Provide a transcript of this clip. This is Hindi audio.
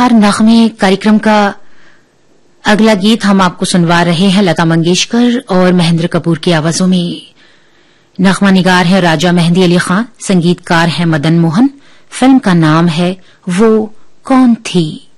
बहार नगमे कार्यक्रम का अगला गीत हम आपको सुनवा रहे हैं लता मंगेशकर और महेंद्र कपूर की आवाजों में। नगमा निगार है राजा मेहंदी अली खान, संगीतकार है मदन मोहन। फिल्म का नाम है वो कौन थी।